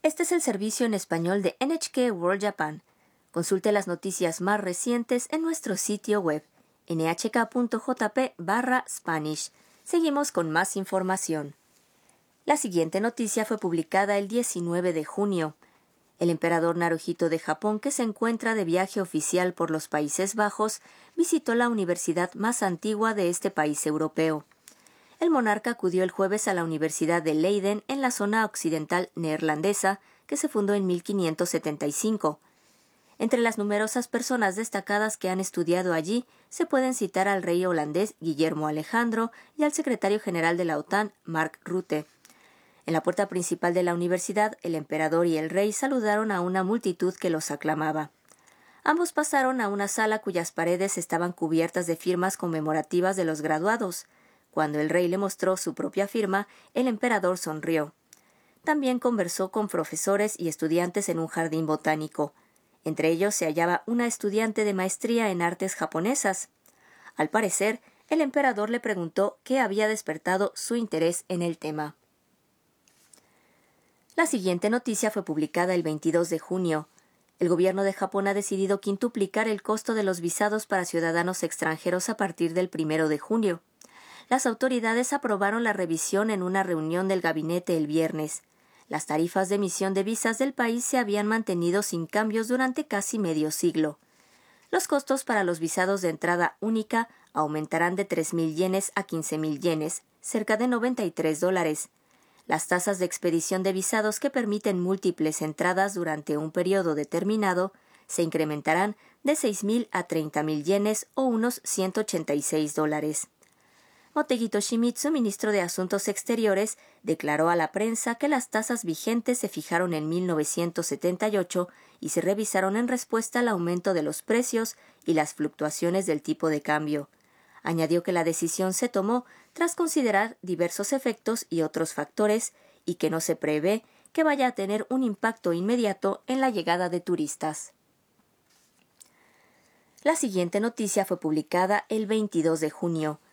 Este es el servicio en español de NHK World Japan. Consulte las noticias más recientes en nuestro sitio web nhk.jp/Spanish. Seguimos con más información. La siguiente noticia fue publicada el 19 de junio. El emperador Naruhito de Japón, que se encuentra de viaje oficial por los Países Bajos, visitó la universidad más antigua de este país europeo. El monarca acudió el jueves a la Universidad de Leiden en la zona occidental neerlandesa, que se fundó en 1575. Entre las numerosas personas destacadas que han estudiado allí, se pueden citar al rey holandés Guillermo Alejandro y al secretario general de la OTAN, Mark Rutte. En la puerta principal de la universidad, el emperador y el rey saludaron a una multitud que los aclamaba. Ambos pasaron a una sala cuyas paredes estaban cubiertas de firmas conmemorativas de los graduados. Cuando el rey le mostró su propia firma, el emperador sonrió. También conversó con profesores y estudiantes en un jardín botánico. Entre ellos se hallaba una estudiante de maestría en artes japonesas. Al parecer, el emperador le preguntó qué había despertado su interés en el tema. La siguiente noticia fue publicada el 22 de junio. El gobierno de Japón ha decidido quintuplicar el costo de los visados para ciudadanos extranjeros a partir del 1 de junio. Las autoridades aprobaron la revisión en una reunión del gabinete el viernes. Las tarifas de emisión de visas del país se habían mantenido sin cambios durante casi medio siglo. Los costos para los visados de entrada única aumentarán de 3.000 yenes a 15.000 yenes, cerca de $93. Las tasas de expedición de visados que permiten múltiples entradas durante un periodo determinado se incrementarán de 6.000 a 30.000 yenes o unos $186. Motegi Toshimitsu, ministro de Asuntos Exteriores, declaró a la prensa que las tasas vigentes se fijaron en 1978 y se revisaron en respuesta al aumento de los precios y las fluctuaciones del tipo de cambio. Añadió que la decisión se tomó tras considerar diversos efectos y otros factores y que no se prevé que vaya a tener un impacto inmediato en la llegada de turistas. La siguiente noticia fue publicada el 22 de junio.